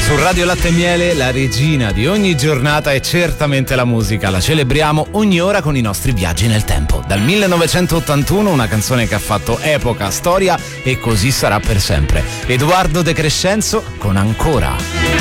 Su Radio Latte e Miele la regina di ogni giornata è certamente la musica, la celebriamo ogni ora con i nostri viaggi nel tempo. Dal 1981 una canzone che ha fatto epoca, storia e così sarà per sempre. Edoardo De Crescenzo con Ancora.